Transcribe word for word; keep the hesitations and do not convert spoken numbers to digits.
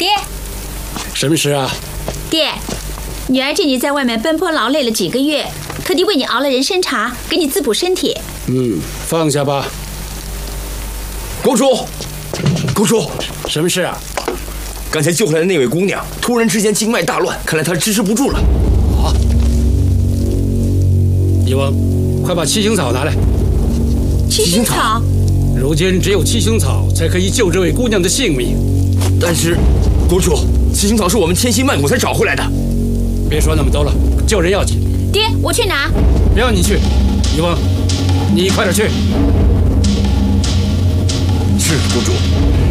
爹， 什么事啊？ 爹，女儿这里在外面奔波劳累了几个月，特地为你熬了人参茶，给你滋补身体。 嗯，放下吧。 公主，公主， 什么事啊？ 刚才救回来的那位姑娘，突然之间经脉大乱，看来她支持不住了。 啊！遗翁，快把七星草拿来。 七星草。 如今只有七星草才可以救这位姑娘的性命。 但是，公主，七星草是我们千辛万苦才找回来的。 别说那么多了，救人要紧。 爹，我去拿。 不要你去，遗翁，你快点去。 是公主。